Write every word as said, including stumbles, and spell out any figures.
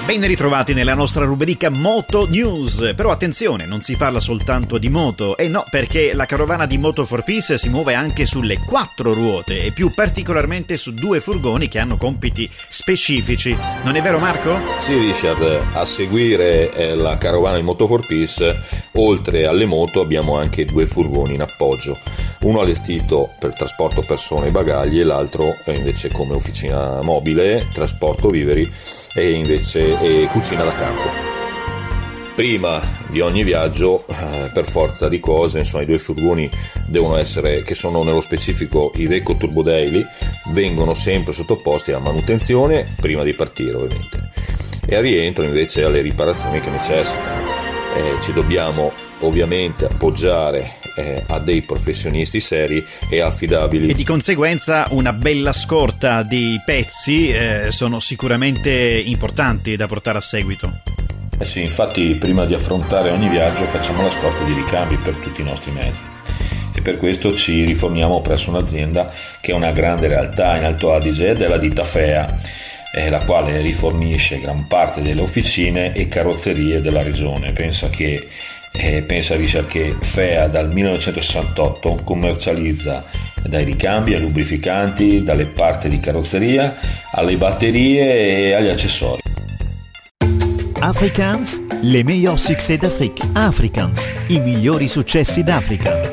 Ben ritrovati nella nostra rubrica Moto News, però attenzione, non si parla soltanto di moto, e no, perché la carovana di Moto for Peace si muove anche sulle quattro ruote e più particolarmente su due furgoni che hanno compiti specifici. Non è vero, Marco? Sì, Richard, a seguire eh, la carovana di Moto for Peace, oltre alle moto abbiamo anche due furgoni in appoggio, uno allestito per trasporto persone e bagagli e l'altro eh, invece come officina mobile, trasporto viveri e invece e cucina da campo. Prima di ogni viaggio, eh, per forza di cose, insomma, i due furgoni devono essere, che sono nello specifico i Iveco Turbo Daily, vengono sempre sottoposti a manutenzione prima di partire, ovviamente, e al rientro invece alle riparazioni che necessitano. Eh, ci dobbiamo ovviamente appoggiare eh, a dei professionisti seri e affidabili, e di conseguenza una bella scorta di pezzi eh, sono sicuramente importanti da portare a seguito. Eh sì, infatti prima di affrontare ogni viaggio facciamo la scorta di ricambi per tutti i nostri mezzi e per questo ci riforniamo presso un'azienda che è una grande realtà in Alto Adige ed è la ditta F E A, eh, la quale rifornisce gran parte delle officine e carrozzerie della regione. Pensa che Eh, pensa Richard che F E A dal millenovecentosessantotto commercializza dai ricambi ai lubrificanti, dalle parti di carrozzeria alle batterie e agli accessori. Africans, les meilleurs succès d'Afrique. Africans, i migliori successi d'Africa.